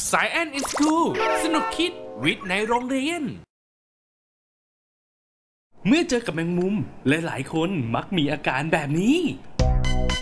Science is cool สนุกคิดวิทย์ในโรงเรียนเมื่อเจอกับแมงมุมหลายๆคนมักมีอาการแบบนี้